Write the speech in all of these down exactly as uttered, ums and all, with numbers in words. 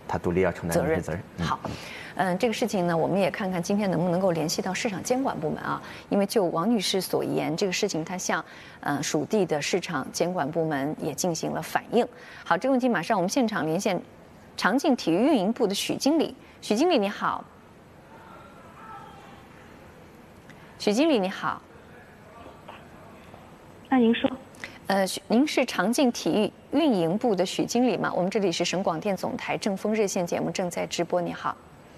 他独立要承担责任。 责任。 好，嗯，这个事情呢，我们也看看今天能不能够联系到市场监管部门啊。因为就王女士所言，这个事情她向呃属地的市场监管部门也进行了反映。好，这个问题马上我们现场连线长靖体育运营部的许经理。许经理你好。许经理你好。 那您说。 呃，您是长靖体育运营部的许经理吗？我们这里是省广电总台正风热线节目正在直播，你好。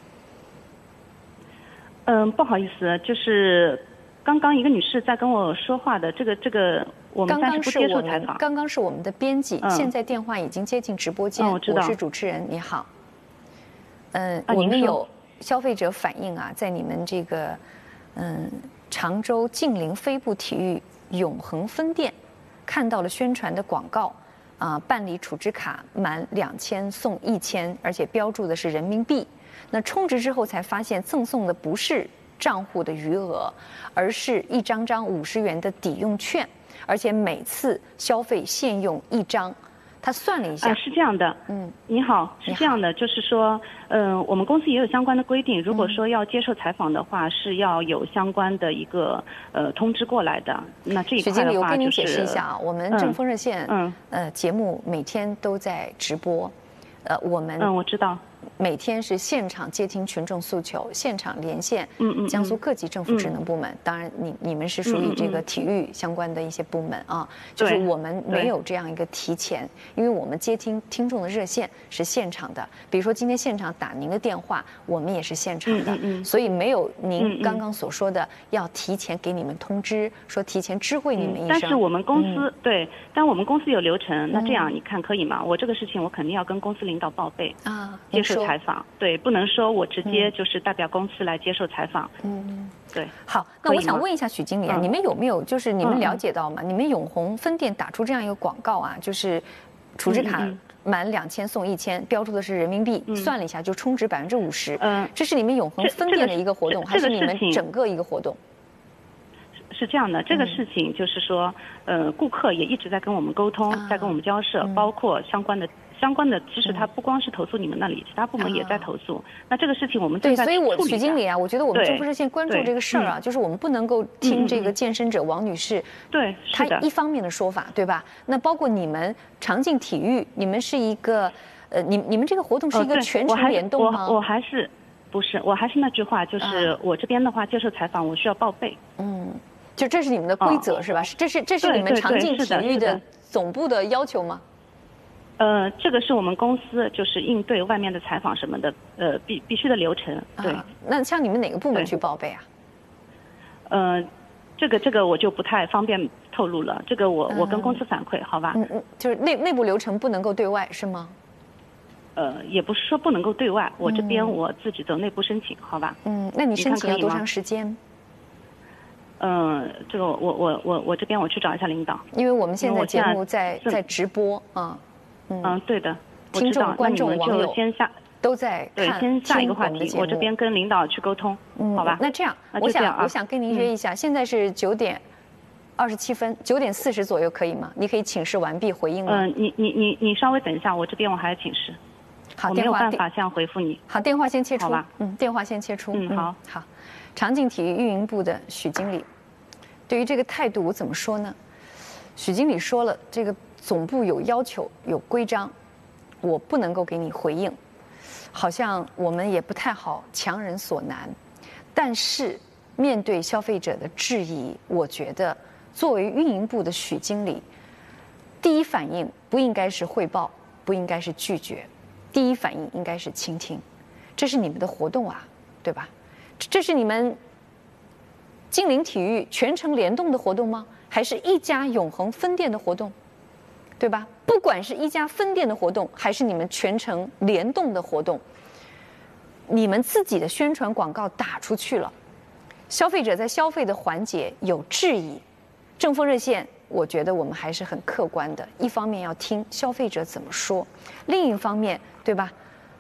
嗯，不好意思，就是刚刚一个女士在跟我说话的，这个这个我们暂时不接受采访。 刚刚是我们的编辑，嗯、现在电话已经接进直播间， 嗯、我知道。 我是主持人，你好。嗯、呃，啊、我们有消费者反映啊，在你们这个嗯常州晋陵飞步体育永恒分店。看到了宣传的广告，啊、呃，办理储值卡满两千送一千，而且标注的是人民币。那充值之后才发现赠送的不是账户的余额，而是一张张五十元的抵用券，而且每次消费限用一张。他算了一下， 啊，是这样的，嗯，你好，是这样的，就是说，嗯、呃，我们公司也有相关的规定，如果说要接受采访的话，是要有相关的一个呃通知过来的。那这一块的话、就是，许经理，我跟您解释一下啊，我们正风热线， 嗯， 呃，节目每天都在直播，呃，我们， 嗯，我知道。 每天是现场接听群众诉求，现场连线嗯嗯江苏各级政府职能部门。 嗯、 当然你，你你们是属于这个体育相关的一些部门啊，嗯、就是我们没有这样一个提前，因为我们接听听众的热线是现场的。比如说今天现场打您的电话，我们也是现场的， 嗯嗯、 所以没有您刚刚所说的要提前给你们通知，说提前知会你们一声。 但是我们公司、嗯、对，但我们公司有流程，那这样你看可以吗？我这个事情我肯定要跟公司领导报备啊， 接受采访。对，不能说我直接就是代表公司来接受采访。嗯，对。 好，那我想问一下许经理啊， 嗯、 你们有没有就是你们了解到吗？嗯、你们永红分店打出这样一个广告啊，就是储值卡满两千送一千，标注的是人民币， 嗯、 算了一下就充值百分之五十。 嗯， 这是你们永红分店的一个活动，还是你们整个一个活动？ 是这样的，这个事情就是说，呃，顾客也一直在跟我们沟通， 啊、 在跟我们交涉， 嗯、 包括相关的。相关的，其实他不光是投诉你们那里，其他部门也在投诉。啊、那这个事情我们正在处理。 对，所以我许经理啊，我觉得我们正风热线关注这个事儿啊，就是我们不能够听这个健身者王女士对她一方面的说法，对吧？那包括你们长靖体育，你们是一个呃，你你们这个活动是一个全程联动吗？ 我我还是不是？我还是那句话，就是我这边的话接受采访，我需要报备。 嗯，就这是你们的规则是吧？这是这是你们长靖体育的总部的要求吗？ 呃，这个是我们公司就是应对外面的采访什么的，呃，必必须的流程。对、啊， 那像你们哪个部门去报备啊？ 呃，这个这个我就不太方便透露了，这个我、嗯、我跟公司反馈，好吧？ 嗯嗯，就是内内部流程不能够对外是吗？ 呃，也不是说不能够对外，我这边我自己走内部申请，好吧？ 嗯，那你申请要多长时间？ 嗯、呃，这个我我我我这边我去找一下领导， 因为我们现在节目在在直播啊。 嗯，对的， 听众、观众、网友先下都在看。 对，先下一个话题，我这边跟领导去沟通，嗯，好吧？ 那这样，我想我想跟您约一下，现在是九点二十七分，九点四十左右可以吗？你可以请示完毕回应吗？ 嗯，你你你你稍微等一下，我这边我还要请示。 好， 我没有办法这样回复你。 好，电话先切出。 好吧。 嗯，电话先切出。 嗯，好。 好，长靖体育运营部的许经理，对于这个态度我怎么说呢？许经理说了，这个总部有要求，有规章。我不能够给你回应，好像我们也不太好强人所难，但是面对消费者的质疑，我觉得作为运营部的许经理，第一反应不应该是汇报，不应该是拒绝，第一反应应该是倾听。这是你们的活动啊，对吧？这是你们晋陵体育全程联动的活动吗？还是一家永恒分店的活动？对吧？不管是一家分店的活动，还是你们全程联动的活动，你们自己的宣传广告打出去了，消费者在消费的环节有质疑，正风热线，我觉得我们还是很客观的。一方面要听消费者怎么说，另一方面，对吧？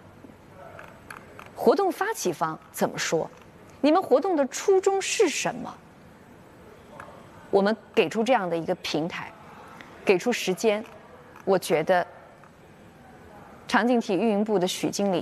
活动发起方怎么说？你们活动的初衷是什么？我们给出这样的一个平台。给出时间，我觉得长靖体育运营部的许经理